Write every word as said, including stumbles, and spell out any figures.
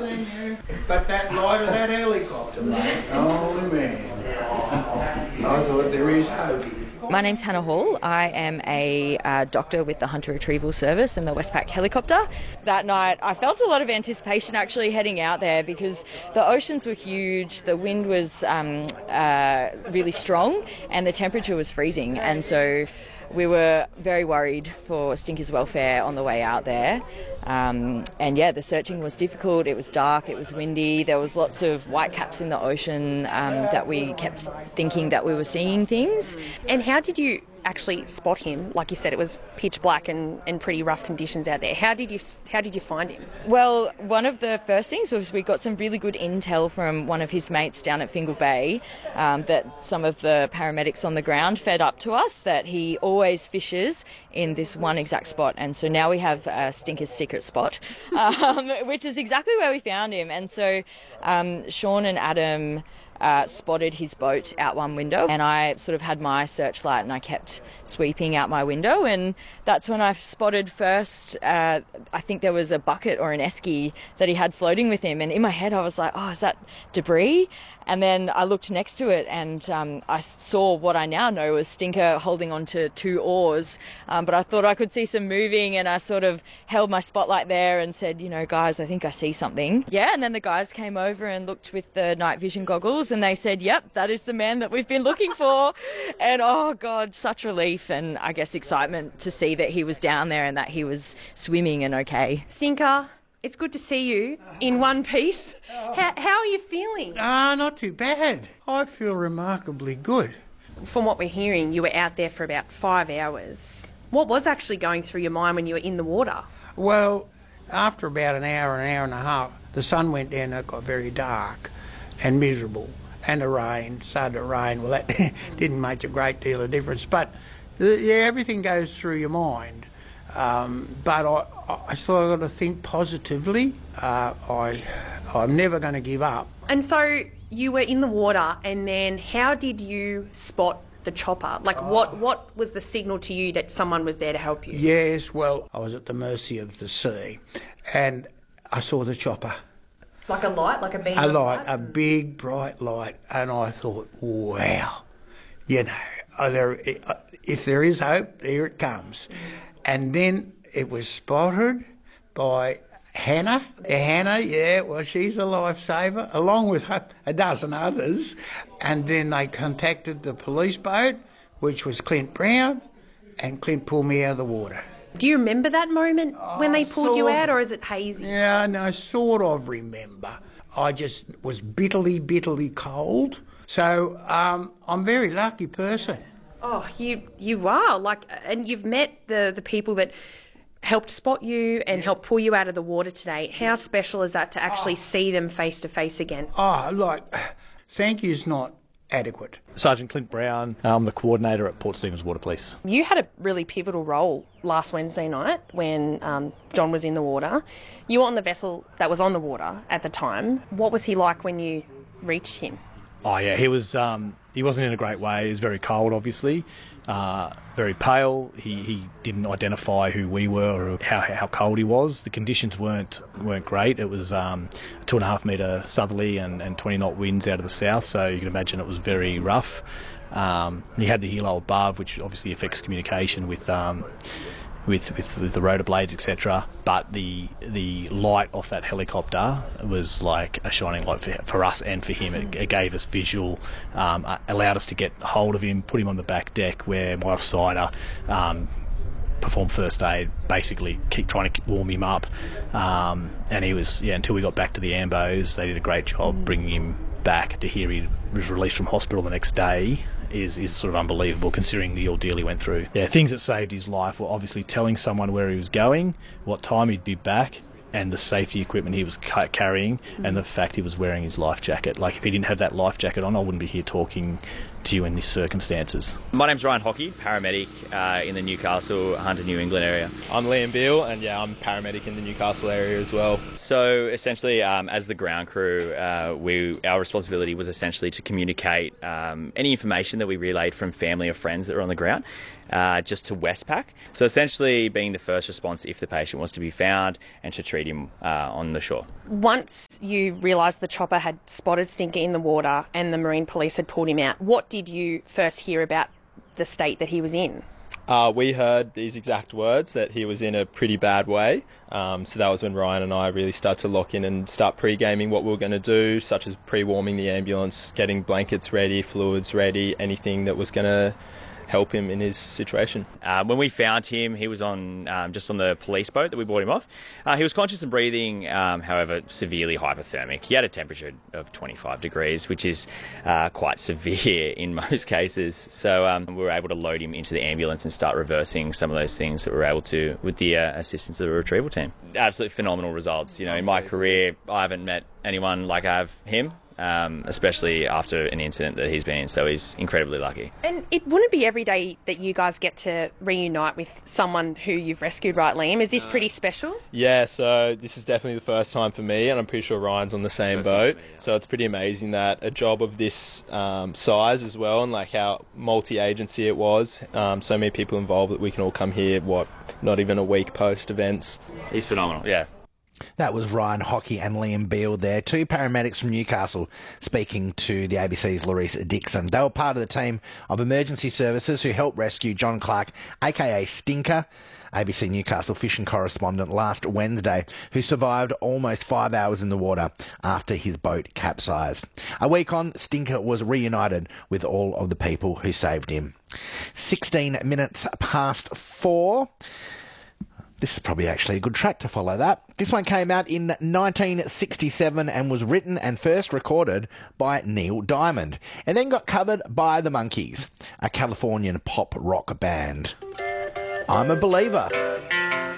seen you. But that light of that helicopter, mate. Oh, man. I thought there is hope. My name's Hannah Hall. I am a uh, doctor with the Hunter Retrieval Service in the Westpac helicopter. That night I felt a lot of anticipation actually heading out there because the oceans were huge, the wind was um, uh, really strong and the temperature was freezing, and so we were very worried for Stinker's welfare on the way out there. Um, and yeah, the searching was difficult, it was dark, it was windy, there was lots of whitecaps in the ocean um, that we kept thinking that we were seeing things. And how did you actually spot him? Like you said, it was pitch black and, and pretty rough conditions out there. How did you how did you find him? Well, one of the first things was we got some really good intel from one of his mates down at Fingal Bay um, that some of the paramedics on the ground fed up to us that he always fishes in this one exact spot, and so now we have uh, Stinker's secret spot, um, which is exactly where we found him. And so um, Sean and Adam Uh, spotted his boat out one window, and I sort of had my searchlight and I kept sweeping out my window, and that's when I spotted first uh, I think there was a bucket or an esky that he had floating with him, and in my head I was like, oh, is that debris? And then I looked next to it and um, I saw what I now know was Stinker holding onto two oars, um, but I thought I could see some moving, and I sort of held my spotlight there and said, you know, guys, I think I see something. Yeah, and then the guys came over and looked with the night vision goggles and they said, yep, that is the man that we've been looking for. And oh God, such relief and I guess excitement to see that he was down there and that he was swimming and okay. Stinker, it's good to see you in one piece. How, how are you feeling? Ah, not too bad. I feel remarkably good. From what we're hearing, you were out there for about five hours. What was actually going through your mind when you were in the water? Well, after about an hour, an hour and a half, the sun went down and it got very dark and miserable. And the rain, started to rain. Well, that didn't make a great deal of difference. But, yeah, everything goes through your mind. Um, but I, I still got to think positively. Uh, I, I'm never going to give up. And so you were in the water, and then how did you spot the chopper? Like, oh. what, what was the signal to you that someone was there to help you? Yes, well, I was at the mercy of the sea, and I saw the chopper. Like a light, like a beam A of light, light? a big, bright light, and I thought, wow, you know, there, if there is hope, there it comes. And then it was spotted by Hannah. Hannah, yeah, well, she's a lifesaver, along with a dozen others. And then they contacted the police boat, which was Clint Brown, and Clint pulled me out of the water. Do you remember that moment Oh, when they pulled you sort- out, or is it hazy? Yeah, no, sort of remember. I just was bitterly, bitterly cold. So um, I'm a very lucky person. Oh, you you are. Like, and you've met the, the people that helped spot you and helped pull you out of the water today. How special is that to actually oh. see them face to face again? Oh, like, thank you's not adequate. Sergeant Clint Brown, I'm the coordinator at Port Stephens Water Police. You had a really pivotal role last Wednesday night when um, John was in the water. You were on the vessel that was on the water at the time. What was he like when you reached him? Oh yeah, he was. Um, he wasn't in a great way. He was very cold, obviously, uh, very pale. He, he didn't identify who we were or how how cold he was. The conditions weren't weren't great. It was um, two and a half metre southerly and, and twenty knot winds out of the south, so you can imagine it was very rough. Um, he had the helo above, which obviously affects communication with. Um, With, with with the rotor blades, et cetera. But the the light off that helicopter was like a shining light for, for us and for him. It, it gave us visual, um, allowed us to get hold of him, put him on the back deck where my offsider um, performed first aid, basically keep trying to warm him up. Um, and he was, yeah, until we got back to the Ambos, they did a great job bringing him back. To hear he was released from hospital the next day is is sort of unbelievable considering the ordeal he went through. Yeah, things that saved his life were obviously telling someone where he was going, what time he'd be back, and the safety equipment he was ca- carrying, mm-hmm. and the fact he was wearing his life jacket. Like, if he didn't have that life jacket on, I wouldn't be here talking to you in these circumstances. My name's Ryan Hockey, paramedic uh, in the Newcastle, Hunter, New England area. I'm Liam Beale, and yeah, I'm paramedic in the Newcastle area as well. So essentially, um, as the ground crew, uh, we our responsibility was essentially to communicate um, any information that we relayed from family or friends that were on the ground. uh, just to Westpac. So essentially being the first response if the patient was to be found and to treat him uh, on the shore. Once you realised the chopper had spotted Stinker in the water and the Marine Police had pulled him out, what did you first hear about the state that he was in? Uh, we heard these exact words, that he was in a pretty bad way. Um, so that was when Ryan and I really started to lock in and start pre-gaming what we were going to do, such as pre-warming the ambulance, getting blankets ready, fluids ready, anything that was going to help him in his situation. Uh, when we found him, he was on um, just on the police boat that we brought him off. Uh, he was conscious and breathing, um, however, severely hypothermic. He had a temperature of twenty-five degrees, which is uh, quite severe in most cases. So um, we were able to load him into the ambulance and start reversing some of those things that we were able to with the uh, assistance of the retrieval team. Absolutely phenomenal results. You know, in my career, I haven't met anyone like I have him. Um, especially after an incident that he's been in, so he's incredibly lucky. And it wouldn't be every day that you guys get to reunite with someone who you've rescued, right, Liam? Is this pretty special? Yeah, so this is definitely the first time for me, and I'm pretty sure Ryan's on the same First boat. time for me, yeah. So it's pretty amazing that a job of this um, size as well, and like how multi-agency it was, um, so many people involved that we can all come here, what, not even a week post events. He's phenomenal, yeah. That was Ryan Hockey and Liam Beale there, two paramedics from Newcastle, speaking to the A B C's Laurice Dixon. They were part of the team of emergency services who helped rescue John Clark, aka Stinker, A B C Newcastle fishing correspondent, last Wednesday, who survived almost five hours in the water after his boat capsized. A week on, Stinker was reunited with all of the people who saved him. sixteen minutes past four. This is probably actually a good track to follow that. This one came out in nineteen sixty-seven and was written and first recorded by Neil Diamond, and then got covered by the Monkees, a Californian pop rock band. I'm a Believer.